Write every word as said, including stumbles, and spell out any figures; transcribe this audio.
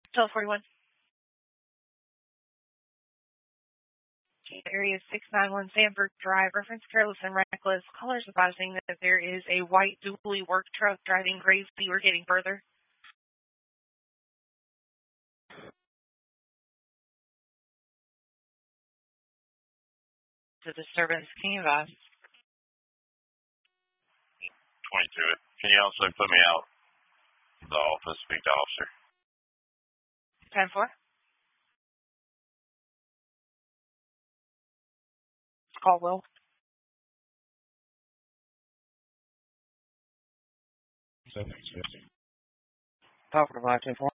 twelve forty-one. Area six nine one Sandberg Drive. Reference careless and reckless. Callers advising that there is a white dually work truck driving crazy. We're getting further. To disturbance. Can you advise? twenty-two. Can you also put me out the office, speak to officer? ten four. Caldwell. Talk to five ten four.